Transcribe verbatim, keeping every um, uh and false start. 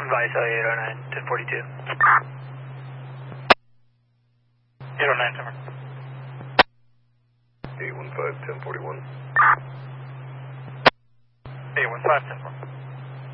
Advise eight oh nine, ten forty-two. eight oh nine, Summer. eight one five, ten forty-one. eight one five, ten forty-one.